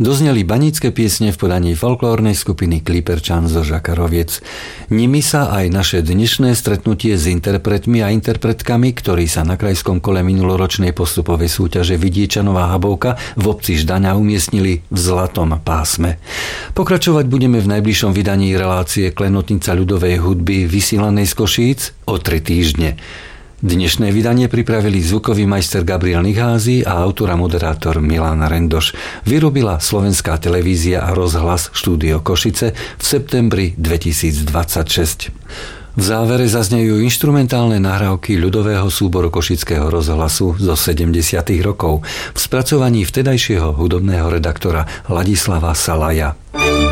Dozneli banícke piesne v podaní folklórnej skupiny Kliperčan zo Žakaroviec. Nimi sa aj naše dnešné stretnutie s interpretmi a interpretkami, ktorí sa na krajskom kole minuloročnej postupovej súťaže Vidiečanová Habovka v obci Ždaňa umiestnili v zlatom pásme. Pokračovať budeme v najbližšom vydaní relácie Klenotnica ľudovej hudby vysielanej z Košíc o 3 týždne. Dnešné vydanie pripravili zvukový majster Gabriel Nicházy a autor a moderátor Milan Rendoš. Vyrobila Slovenská televízia a rozhlas Štúdio Košice v septembri 2026. V závere zaznejú inštrumentálne nahrávky ľudového súboru Košického rozhlasu zo 70. rokov v spracovaní vtedajšieho hudobného redaktora Ladislava Salaja.